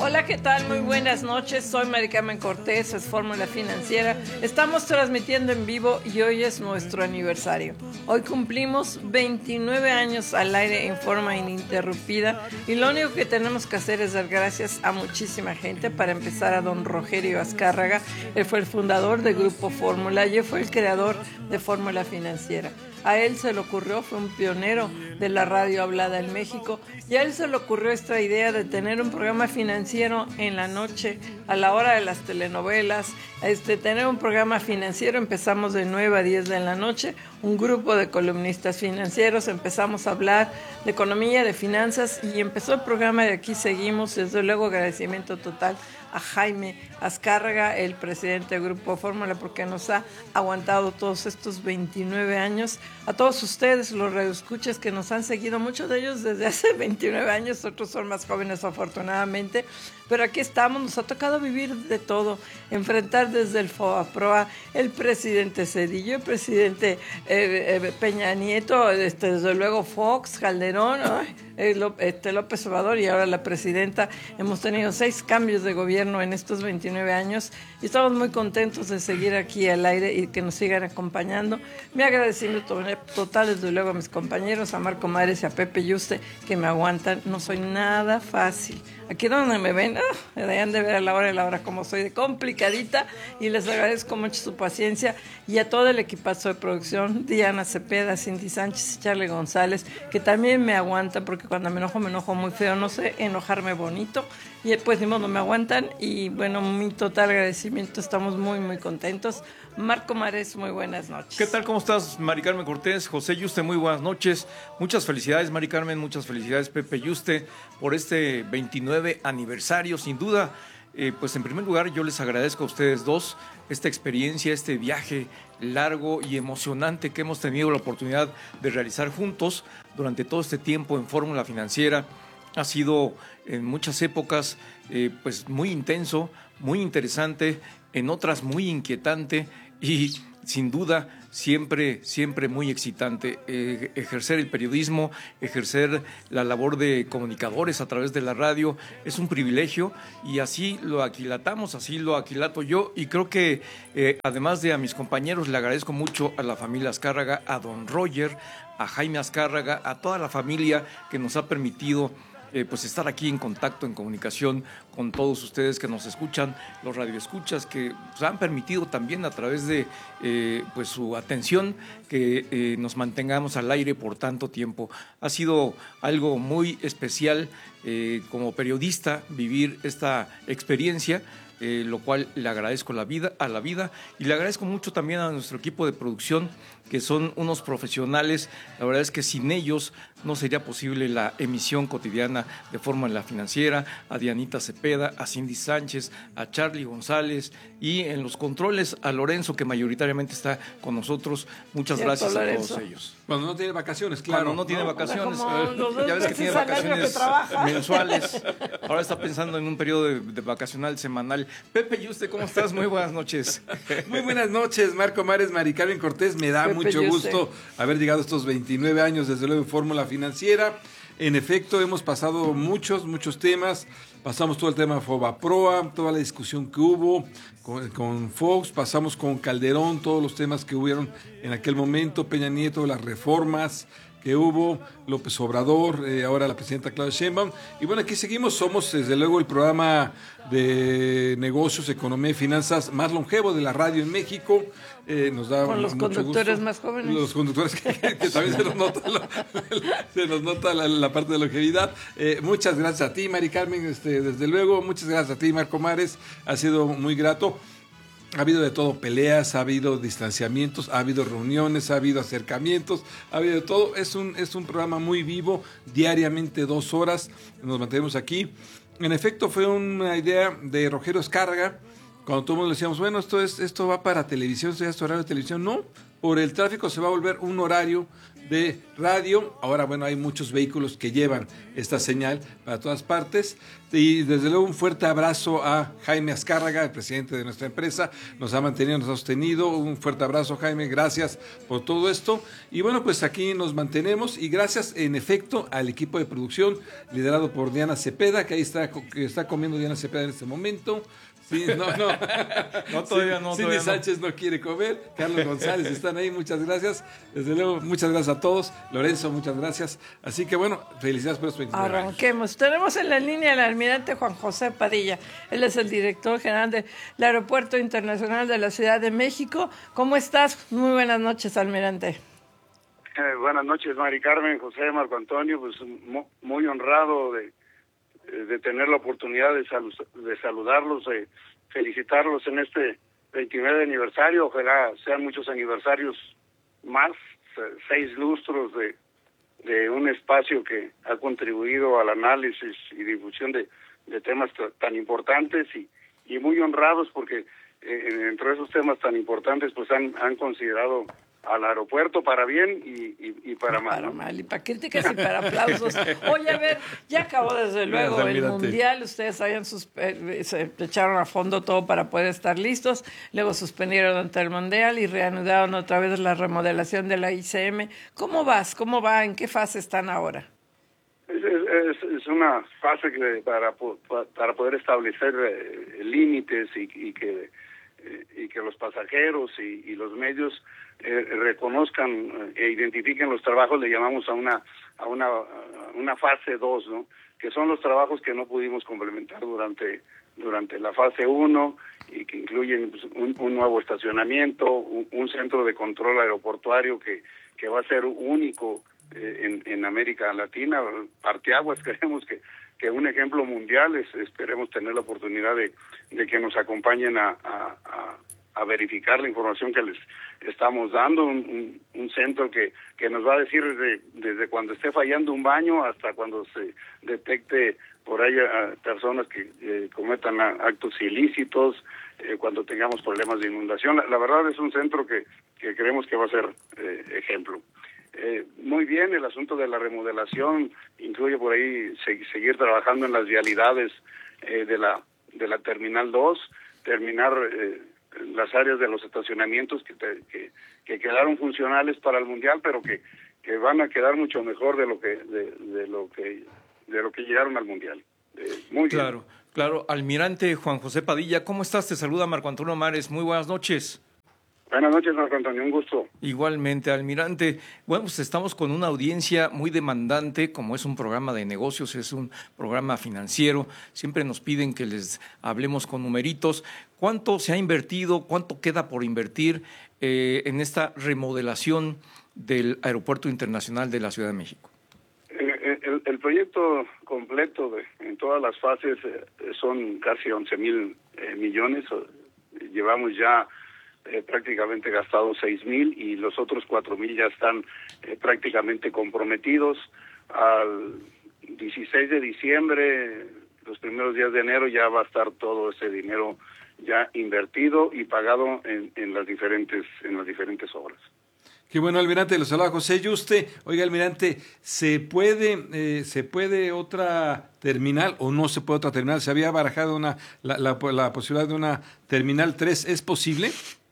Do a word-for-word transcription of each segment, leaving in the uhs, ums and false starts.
Hola, ¿qué tal? Muy buenas noches. Soy Mari Carmen Cortés, es Fórmula Financiera. Estamos transmitiendo en vivo y hoy es nuestro aniversario. Hoy cumplimos veintinueve años al aire en forma ininterrumpida y lo único que tenemos que hacer es dar gracias a muchísima gente. Para empezar, a don Rogelio Azcárraga. Él fue el fundador del Grupo Fórmula y él fue el creador de Fórmula Financiera. A él se le ocurrió, fue un pionero de la radio hablada en México, y a él se le ocurrió esta idea de tener un programa financiero en la noche, a la hora de las telenovelas, este, tener un programa financiero. Empezamos de nueve a diez de la noche, un grupo de columnistas financieros, empezamos a hablar de economía, de finanzas, y empezó el programa y aquí seguimos. Desde luego, agradecimiento total a Jaime Azcárraga, el presidente del Grupo Fórmula, porque nos ha aguantado todos estos veintinueve años. A todos ustedes, los radioescuchas que nos han seguido, muchos de ellos desde hace veintinueve años, otros son más jóvenes afortunadamente, pero aquí estamos. Nos ha tocado vivir de todo, enfrentar desde el FOBAPROA, el presidente Zedillo, el presidente eh, eh, Peña Nieto, este, desde luego Fox, Calderón, ay, eh, este, López Obrador y ahora la presidenta. Hemos tenido seis cambios de gobierno en estos veintinueve años y estamos muy contentos de seguir aquí al aire y que nos sigan acompañando. Mi agradecimiento total, desde luego, a mis compañeros, a Marco Mares y a Pepe Yuste, que me aguantan. No soy nada fácil. Aquí donde me ven, oh, me deberían de ver a la hora y la hora como soy de complicadita, y les agradezco mucho su paciencia, y a todo el equipazo de producción, Diana Cepeda, Cindy Sánchez y Charlie González, que también me aguantan, porque cuando me enojo, me enojo muy feo, no sé enojarme bonito, y pues ni modo, me aguantan. Y bueno, mi total agradecimiento, estamos muy muy contentos. Marco Mares, muy buenas noches. ¿Qué tal? ¿Cómo estás, Mari Carmen Cortés? José Yuste, muy buenas noches. Muchas felicidades, Mari Carmen, muchas felicidades, Pepe Yuste, por este veintinueve aniversario. Sin duda, eh, pues en primer lugar yo les agradezco a ustedes dos esta experiencia, este viaje largo y emocionante que hemos tenido la oportunidad de realizar juntos durante todo este tiempo en Fórmula Financiera. Ha sido en muchas épocas eh, pues muy intenso, muy interesante, en otras muy inquietante y sin duda siempre, siempre muy excitante. Eh, ejercer el periodismo, ejercer la labor de comunicadores a través de la radio es un privilegio, y así lo aquilatamos, así lo aquilato yo, y creo que eh, además de a mis compañeros, le agradezco mucho a la familia Azcárraga, a don Roger, a Jaime Azcárraga, a toda la familia que nos ha permitido Eh, pues estar aquí en contacto, en comunicación con todos ustedes que nos escuchan, los radioescuchas que pues, han permitido también a través de eh, pues su atención que eh, nos mantengamos al aire por tanto tiempo. Ha sido algo muy especial eh, como periodista vivir esta experiencia, eh, lo cual le agradezco la vida, a la vida, y le agradezco mucho también a nuestro equipo de producción, que son unos profesionales. La verdad es que sin ellos no sería posible la emisión cotidiana de Fórmula Financiera. A Dianita Cepeda, a Cindy Sánchez, a Charlie González, y en los controles a Lorenzo, que mayoritariamente está con nosotros. Muchas Cierto, gracias Lorenzo. a todos ellos. Cuando no tiene vacaciones, claro. Cuando no tiene ¿no? vacaciones, Como ya ves que tiene vacaciones que mensuales. Ahora está pensando en un periodo de, de vacacional semanal. Pepe Yuste, ¿cómo estás? Muy buenas noches. Muy buenas noches, Marco Mares, Mari Carmen Cortés. Me da Pepe mucho Yuste. gusto haber llegado a estos veintinueve años, desde luego, en Fórmula Financiera. En efecto, hemos pasado muchos, muchos temas. Pasamos todo el tema de FOBAPROA, toda la discusión que hubo con, con Fox. Pasamos con Calderón, todos los temas que hubieron en aquel momento. Peña Nieto, las reformas que hubo, López Obrador, eh, ahora la presidenta Claudia Sheinbaum. Y bueno, aquí seguimos, somos desde luego el programa de negocios, economía y finanzas más longevo de la radio en México. Eh, nos da Con los mucho conductores gusto. más jóvenes. Los conductores que, que, que también se nos nota, lo, se nos nota la, la parte de longevidad. Eh, muchas gracias a ti, Mari Carmen, este, desde luego. Muchas gracias a ti, Marco Mares. Ha sido muy grato. Ha habido de todo, peleas, ha habido distanciamientos, ha habido reuniones, ha habido acercamientos, ha habido de todo. Es un, es un programa muy vivo, diariamente dos horas, nos mantenemos aquí. En efecto, fue una idea de Rogelio Azcárraga, cuando todo el mundo le decíamos, bueno, esto, es, esto va para televisión, esto ya es horario de televisión. No, por el tráfico se va a volver un horario de radio. Ahora, bueno, hay muchos vehículos que llevan esta señal para todas partes. Y desde luego un fuerte abrazo a Jaime Azcárraga, el presidente de nuestra empresa, nos ha mantenido, nos ha sostenido. Un fuerte abrazo, Jaime, gracias por todo esto. Y bueno, pues aquí nos mantenemos y gracias en efecto al equipo de producción liderado por Diana Cepeda, que ahí está, que está comiendo Diana Cepeda en este momento. Sí, no, no. No, todavía no. Cindy Sánchez no. no quiere comer. Carlos González están ahí, muchas gracias. Desde luego, muchas gracias a todos. Lorenzo, muchas gracias. Así que bueno, felicidades por estos veintinueve años. Arranquemos. Tenemos en la línea al almirante Juan José Padilla. Él es el director general del Aeropuerto Internacional de la Ciudad de México. ¿Cómo estás? Muy buenas noches, almirante. Eh, buenas noches, Mari Carmen, José, Marco Antonio. Pues muy honrado de de tener la oportunidad de, salu de saludarlos, de felicitarlos en este veintinueve aniversario. Ojalá sean muchos aniversarios más, seis lustros de, de un espacio que ha contribuido al análisis y difusión de, de temas tan importantes y, y muy honrados porque eh, dentro de esos temas tan importantes pues han, han considerado al aeropuerto para bien y, y, y para mal. Para mal, y para críticas y para aplausos. Oye, a ver, ya acabó desde luego el Mundial, ustedes habían se echaron a fondo todo para poder estar listos, luego suspendieron ante el Mundial y reanudaron otra vez la remodelación de la I C M. ¿Cómo vas? ¿Cómo va? ¿En qué fase están ahora? Es, es, es una fase que para, para poder establecer eh, límites y, y que y que los pasajeros y, y los medios eh, reconozcan e identifiquen los trabajos, le llamamos a una a una a una fase dos, ¿no? Que son los trabajos que no pudimos complementar durante durante la fase uno y que incluyen pues, un, un nuevo estacionamiento, un, un centro de control aeroportuario que que va a ser único eh, en, en América Latina, parteaguas. Queremos que que un ejemplo mundial, es, esperemos tener la oportunidad de, de que nos acompañen a, a, a, a verificar la información que les estamos dando, un, un, un centro que, que nos va a decir desde, desde cuando esté fallando un baño hasta cuando se detecte por ahí a personas que eh, cometan actos ilícitos, eh, cuando tengamos problemas de inundación. La, la verdad es un centro que, que creemos que va a ser eh, ejemplo. Eh, muy bien, el asunto de la remodelación incluye por ahí se, seguir trabajando en las vialidades eh, de la de la Terminal dos, terminar eh, las áreas de los estacionamientos que, te, que que quedaron funcionales para el Mundial, pero que que van a quedar mucho mejor de lo que de, de lo que de lo que llegaron al Mundial. Eh, muy claro, bien. Claro, almirante Juan José Padilla, ¿cómo estás? Te saluda Marco Antonio Mares. Muy buenas noches. Buenas noches, Marco Antonio, un gusto. Igualmente, almirante. Bueno, pues estamos con una audiencia muy demandante, como es un programa de negocios, es un programa financiero. Siempre nos piden que les hablemos con numeritos. ¿Cuánto se ha invertido, cuánto queda por invertir eh, en esta remodelación del Aeropuerto Internacional de la Ciudad de México? El, el, el proyecto completo de, en todas las fases eh, son casi once mil eh, millones. Llevamos ya Eh, prácticamente gastados seis mil y los otros cuatro mil ya están eh, prácticamente comprometidos. Al dieciséis de diciembre, los primeros días de enero, ya va a estar todo ese dinero ya invertido y pagado en, en las diferentes en las diferentes obras. Qué bueno, almirante, los saluda José Yuste. Oiga, almirante, ¿se puede eh, se puede otra terminal o no se puede otra terminal? Se había barajado una la, la, la posibilidad de una terminal tres, ¿es posible?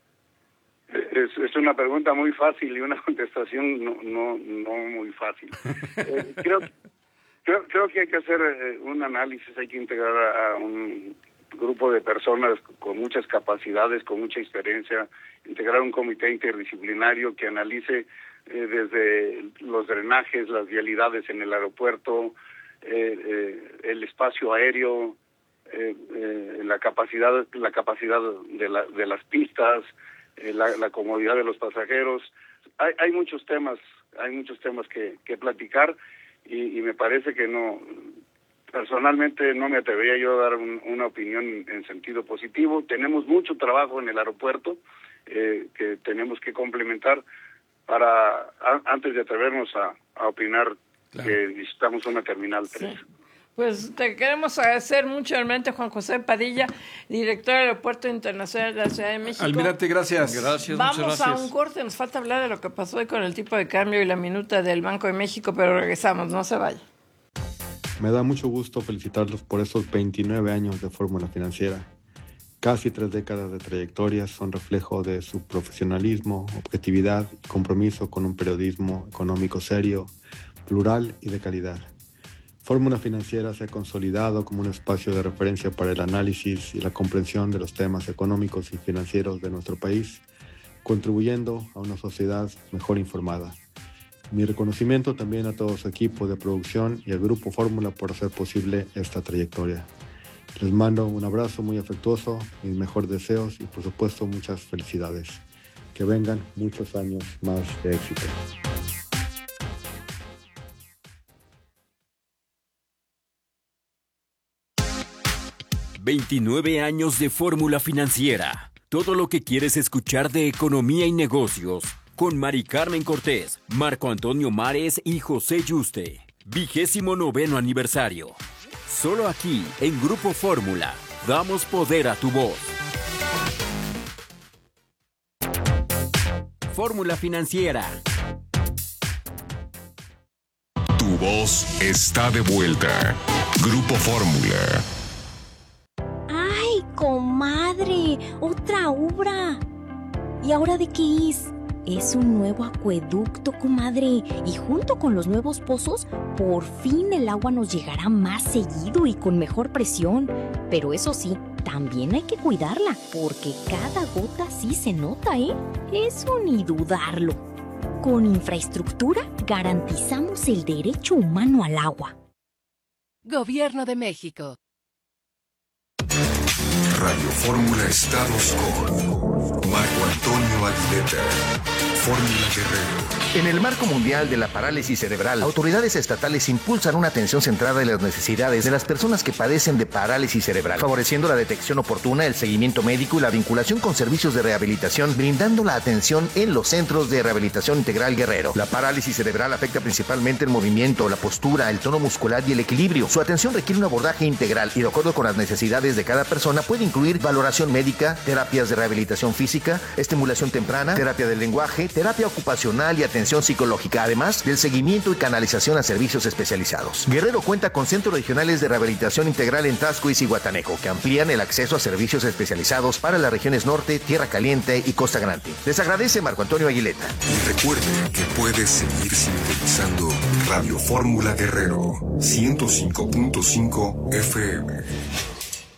Es, es una pregunta muy fácil y una contestación no no no muy fácil. Eh, creo, creo creo que hay que hacer eh, un análisis, hay que integrar a, a un grupo de personas con muchas capacidades, con mucha experiencia, integrar un comité interdisciplinario que analice eh, desde los drenajes, las vialidades en el aeropuerto, eh, eh, el espacio aéreo, eh, eh, la capacidad la capacidad de, la, de las pistas, eh, la, la comodidad de los pasajeros. Hay, hay muchos temas, hay muchos temas que, que platicar y, y me parece que no, personalmente no me atrevería yo a dar un, una opinión en sentido positivo. Tenemos mucho trabajo en el aeropuerto eh, que tenemos que complementar para a, antes de atrevernos a, a opinar claro. que necesitamos una terminal tres. Sí. Pues te queremos agradecer mucho, almirante Juan José Padilla, director del Aeropuerto Internacional de la Ciudad de México. Almirante, gracias. Gracias, Vamos muchas gracias. a un corte, nos falta hablar de lo que pasó hoy con el tipo de cambio y la minuta del Banco de México, pero regresamos, no se vaya. Me da mucho gusto felicitarlos por estos veintinueve años de Fórmula Financiera. Casi tres décadas de trayectoria son reflejo de su profesionalismo, objetividad y compromiso con un periodismo económico serio, plural y de calidad. Fórmula Financiera se ha consolidado como un espacio de referencia para el análisis y la comprensión de los temas económicos y financieros de nuestro país, contribuyendo a una sociedad mejor informada. Mi reconocimiento también a todo su equipo de producción y al Grupo Fórmula por hacer posible esta trayectoria. Les mando un abrazo muy afectuoso, mis mejores deseos y por supuesto muchas felicidades. Que vengan muchos años más de éxito. veintinueve años de Fórmula Financiera. Todo lo que quieres escuchar de economía y negocios. Con Mari Carmen Cortés, Marco Antonio Mares y José Yuste. Vigésimo noveno aniversario. Solo aquí, en Grupo Fórmula, damos poder a tu voz. Fórmula Financiera. Tu voz está de vuelta. Grupo Fórmula. ¡Ay, comadre! ¡Otra obra! ¿Y ahora de qué es? Es un nuevo acueducto, comadre. Y junto con los nuevos pozos, por fin el agua nos llegará más seguido y con mejor presión. Pero eso sí, también hay que cuidarla, porque cada gota sí se nota, ¿eh? Eso ni dudarlo. Con infraestructura garantizamos el derecho humano al agua. Gobierno de México. Radio Fórmula Estados con Marco Antonio Aguileta. Fórmula Guerrero. En el marco mundial de la parálisis cerebral, autoridades estatales impulsan una atención centrada en las necesidades de las personas que padecen de parálisis cerebral, favoreciendo la detección oportuna, el seguimiento médico y la vinculación con servicios de rehabilitación, brindando la atención en los centros de rehabilitación integral Guerrero. La parálisis cerebral afecta principalmente el movimiento, la postura, el tono muscular y el equilibrio. Su atención requiere un abordaje integral y, de acuerdo con las necesidades de cada persona, puede incluir valoración médica, terapias de rehabilitación física, estimulación temprana, terapia del lenguaje, terapia ocupacional y atención psicológica, además del seguimiento y canalización a servicios especializados. Guerrero cuenta con centros regionales de rehabilitación integral en Taxco y Zihuatanejo, que amplían el acceso a servicios especializados para las regiones Norte, Tierra Caliente y Costa Grande. Les agradece Marco Antonio Aguileta. Y recuerde que puedes seguir sintonizando Radio Fórmula Guerrero ciento cinco punto cinco F M.